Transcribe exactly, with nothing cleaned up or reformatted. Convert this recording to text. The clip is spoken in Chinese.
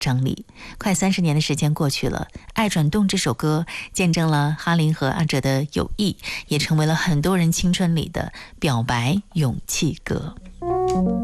张力。快三十年的时间过去了，《爱转动》这首歌见证了哈林和阿哲的友谊，也成为了很多人青春里的表白勇气歌。